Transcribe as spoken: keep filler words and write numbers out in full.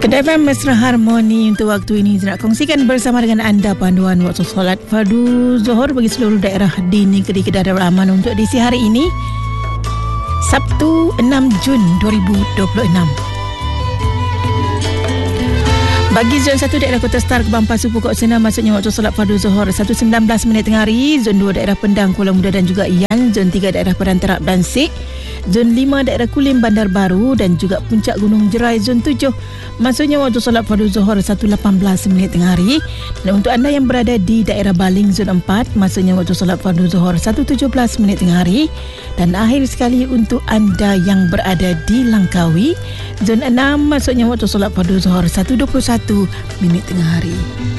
Kedai F M Mesra Harmoni untuk waktu ini nak kongsikan bersama dengan anda panduan waktu solat fardu Zuhur bagi seluruh daerah di negeri Kedah Darul Aman untuk edisi hari ini Sabtu enam Jun dua ribu dua puluh enam. Bagi zon satu daerah Kota Star, Kebang Pasu, Pokok Senam, maksudnya waktu solat fardu Zuhur satu sembilan belas minit tengah hari. Zon dua daerah Pendang, Kuala Muda dan juga Ian. Zon tiga daerah Perantara Bansik. Zon lima daerah Kulim, Bandar Baru dan juga Puncak Gunung Jerai. Zon tujuh maksudnya waktu solat fardu Zuhur satu lapan belas minit tengah hari. Dan untuk anda yang berada di daerah Baling, zon empat maksudnya waktu solat fardu Zuhur satu tujuh belas minit tengah hari. Dan akhir sekali untuk anda yang berada di Langkawi, zon enam maksudnya waktu solat fardu Zuhur satu dua puluh satu minit tengah hari.